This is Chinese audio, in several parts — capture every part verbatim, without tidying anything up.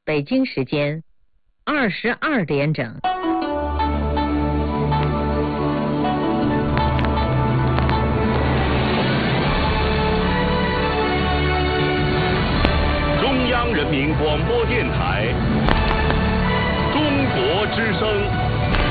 北京时间二十二点整。 中央人民广播电台中国之声。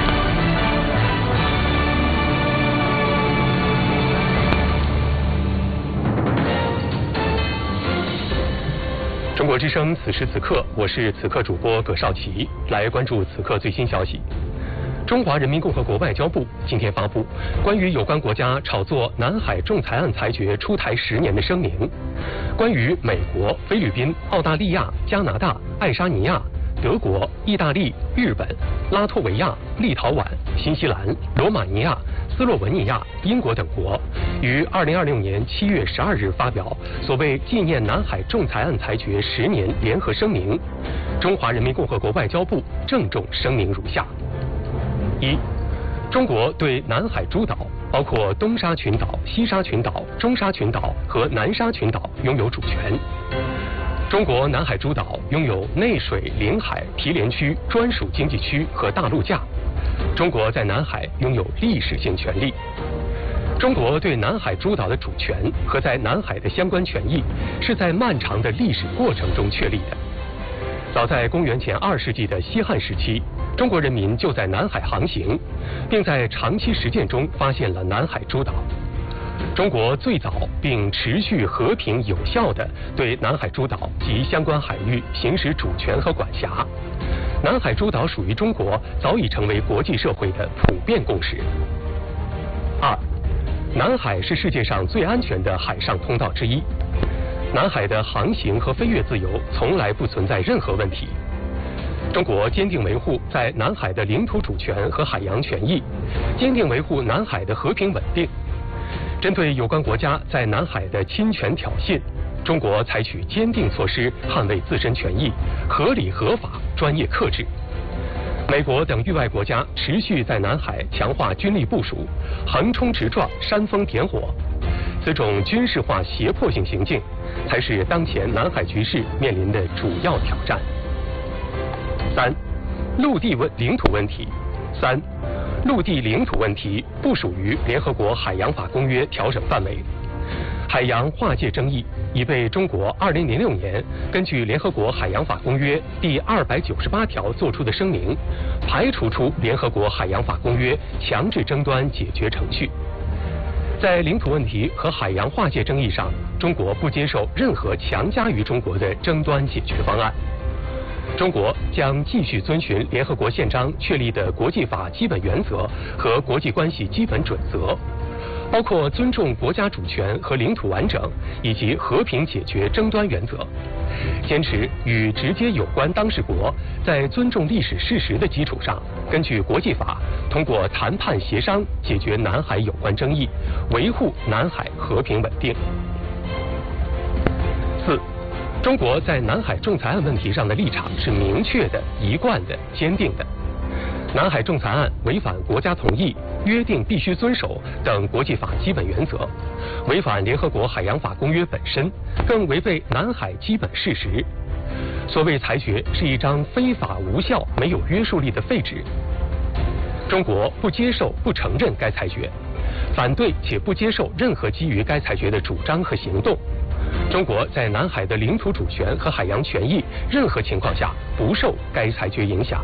中国之声，此时此刻，我是此刻主播葛少奇，来关注此刻最新消息。中华人民共和国外交部今天发布关于有关国家炒作南海仲裁案裁决出台十年的声明，关于美国、菲律宾、澳大利亚、加拿大、爱沙尼亚、德国、意大利、日本、拉脱维亚、立陶宛、新西兰、罗马尼亚、斯洛文尼亚、英国等国于二零二六年七月十二日发表所谓纪念南海仲裁案裁决十年联合声明。中华人民共和国外交部郑重声明如下：一、中国对南海诸岛，包括东沙群岛、西沙群岛、中沙群岛和南沙群岛拥有主权。中国南海诸岛拥有内水、领海、毗连区、专属经济区和大陆架。中国在南海拥有历史性权利。中国对南海诸岛的主权和在南海的相关权益，是在漫长的历史过程中确立的。早在公元前二世纪的西汉时期，中国人民就在南海航行，并在长期实践中发现了南海诸岛。中国最早并持续和平有效地对南海诸岛及相关海域行使主权和管辖。南海诸岛属于中国，早已成为国际社会的普遍共识。二、南海是世界上最安全的海上通道之一，南海的航行和飞越自由从来不存在任何问题。中国坚定维护在南海的领土主权和海洋权益，坚定维护南海的和平稳定。针对有关国家在南海的侵权挑衅，中国采取坚定措施捍卫自身权益，合理合法、专业克制。美国等域外国家持续在南海强化军力部署，横冲直撞、煽风点火，此种军事化胁迫性行径，才是当前南海局势面临的主要挑战。三、陆地问领土问题。三、陆地领土问题不属于联合国海洋法公约调整范围。海洋划界争议已被中国二零零六年根据联合国海洋法公约第二百九十八条作出的声明，排除出联合国海洋法公约强制争端解决程序。在领土问题和海洋划界争议上，中国不接受任何强加于中国的争端解决方案。中国将继续遵循联合国宪章确立的国际法基本原则和国际关系基本准则，包括尊重国家主权和领土完整以及和平解决争端原则，坚持与直接有关当事国在尊重历史事实的基础上，根据国际法通过谈判协商解决南海有关争议，维护南海和平稳定。四、中国在南海仲裁案问题上的立场是明确的、一贯的、坚定的。南海仲裁案违反国家同意、约定必须遵守等国际法基本原则，违反联合国海洋法公约本身，更违背南海基本事实。所谓裁决是一张非法无效、没有约束力的废纸。中国不接受、不承认该裁决，反对且不接受任何基于该裁决的主张和行动。中国在南海的领土主权和海洋权益任何情况下不受该裁决影响。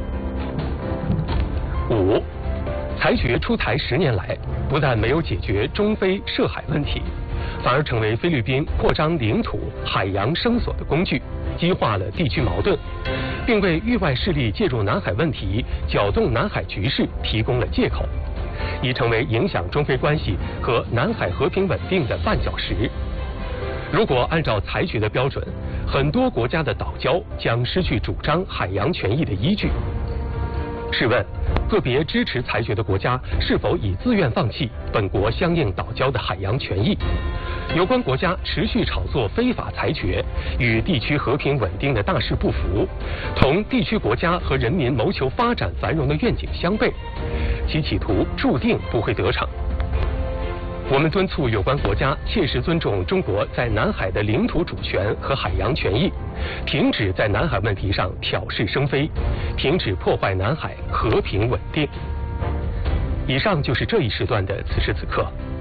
五、裁决出台十年来，不但没有解决中非涉海问题，反而成为菲律宾扩张领土、海洋声索的工具，激化了地区矛盾，并为域外势力介入南海问题、搅动南海局势提供了借口，已成为影响中非关系和南海和平稳定的绊脚石。如果按照裁决的标准，很多国家的岛礁将失去主张海洋权益的依据。试问，个别支持裁决的国家是否已自愿放弃本国相应岛礁的海洋权益？有关国家持续炒作非法裁决，与地区和平稳定的大势不符，同地区国家和人民谋求发展繁荣的愿景相悖，其企图注定不会得逞。 我们敦促有关国家切实尊重中国在南海的领土主权和海洋权益，停止在南海问题上挑事生非，停止破坏南海和平稳定。以上就是这一时段的此时此刻。